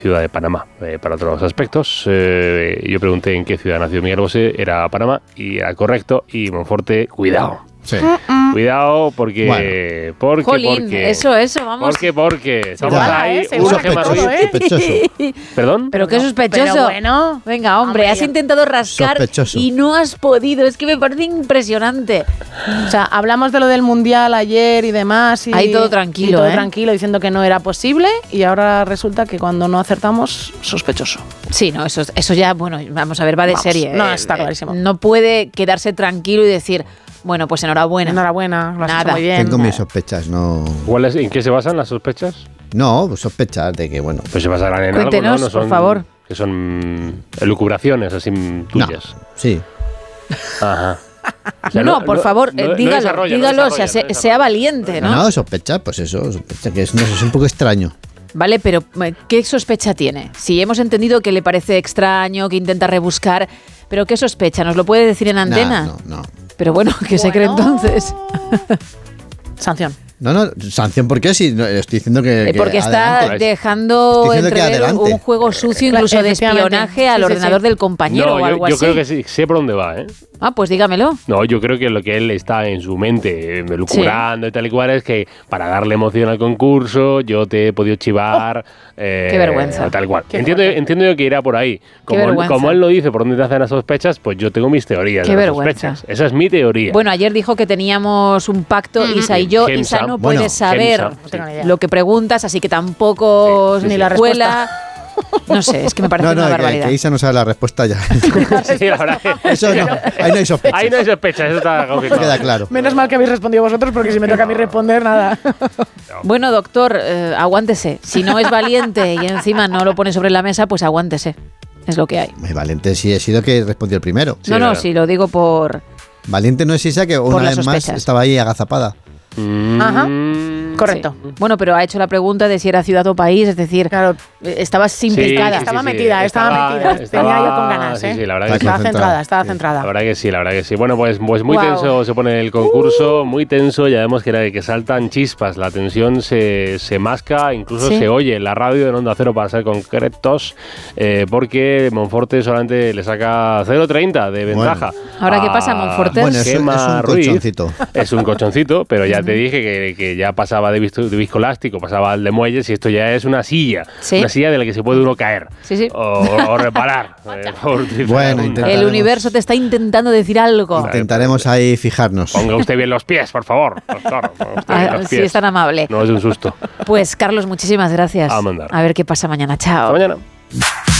ciudad de Panamá. Para otros aspectos, yo pregunté en qué ciudad nació Miguel Bosé, era Panamá, y era correcto, y Monforte, cuidado. Sí. Cuidado porque... Jolín, eso, vamos. Porque estamos Ya. ahí, Seguro una Gemma Ruiz. Sospechoso. ¿Perdón? Pero qué sospechoso. Pero bueno. Venga, hombre, has intentado rascar Sospechoso. y no has podido. Es que me parece impresionante. O sea, hablamos de lo del Mundial ayer y demás. Y, Ahí todo tranquilo, y todo ¿eh? tranquilo, diciendo que no era posible. Y ahora resulta que cuando no acertamos, sospechoso. Sí, no, eso ya, bueno, vamos a ver, va de Vamos, serie. no, está clarísimo. No puede quedarse tranquilo y decir, bueno, pues enhorabuena. Enhorabuena, lo has Nada. hecho muy bien. Tengo mis sospechas, no... ¿En qué se basan las sospechas? No, pues sospechas de que, bueno... Pues se basarán en Cuéntenos, algo, ¿no? por favor. Que son elucubraciones así tuyas. No, sí. Ajá. O sea, no, por favor, dígalo, desarrolla, sea valiente, ¿no? No, sospechas, pues eso, sospecha que es, no sé, es un poco extraño. Vale, pero ¿qué sospecha tiene? Si hemos entendido que le parece extraño, que intenta rebuscar, pero ¿qué sospecha? ¿Nos lo puede decir en antena? No. Pero bueno, ¿qué se cree entonces? Sanción. No, sanción, ¿por qué? Si no, estoy diciendo que Porque está adelante. dejando Estoy diciendo que entrever adelante. un juego sucio, incluso de Efectivamente. espionaje al Sí, sí, ordenador sí. del compañero o algo yo así. creo que sí, sé por dónde va, ¿eh? Ah, pues dígamelo. No, yo creo que lo que él está en su mente elucubrando y tal y cual es que para darle emoción al concurso yo te he podido chivar. Qué vergüenza. Tal cual. Qué Entiendo yo que irá por ahí. vergüenza. Como él lo dice por dónde te hacen las sospechas, pues yo tengo mis teorías Qué de las vergüenza. sospechas. Esa es mi teoría. Bueno, ayer dijo que teníamos un pacto, Isa y yo. Gemsa. Isa no Bueno, puede saber Gemsa, no tengo ni idea. lo que preguntas, así que tampoco Sí, sí, ni sí. la Respuesta. No sé, es que me parece una barbaridad. que Isa no sabe la respuesta ya. Sí, la verdad que- Eso no, ahí no hay sospecha. Ahí no hay sospechas, eso está confirmado. Queda claro. Menos mal que habéis respondido vosotros, porque si me toca a mí responder, nada. Bueno, doctor, aguántese. Si no es valiente y encima no lo pone sobre la mesa, pues aguántese. Es lo que hay. Muy valiente sí he sido que respondió el primero. Sí, no, claro. sí, lo digo por... Valiente no es Isa, que una las vez más sospechas. estaba ahí agazapada. Ajá. Correcto. Sí. Bueno, pero ha hecho la pregunta de si era ciudad o país, es decir, Claro, estabas implicada. sí, estaba sí. metida. Tenía yo con ganas, Sí, ¿eh? sí, la verdad Está que sí. Estaba concentrada. centrada, estaba Sí. centrada. La verdad que sí. Bueno, pues muy Wow. tenso se pone el concurso, muy tenso, ya vemos que saltan chispas, la tensión se masca, incluso Sí. se oye en la radio en Onda Cero para ser concretos, porque Monforte solamente le saca 0,30 de ventaja. Ahora, ¿qué pasa, Monforte? Bueno, es Gemma un Ruiz. colchoncito. Es un colchoncito, pero ya te dije que ya pasaba de viscoelástico, pasaba al de muelles y esto ya es una silla. Sí. Una silla de la que se puede uno caer. Sí, sí. O reparar. Por utilizar Bueno, un- intentaremos. El universo te está intentando decir algo. Intentaremos ahí fijarnos. Ponga usted bien los pies, por favor. Doctor, ponga usted bien Ah, los sí, pies. es tan amable. No es un susto. Pues, Carlos, muchísimas gracias. A mandar. A ver qué pasa mañana. Chao. Hasta mañana.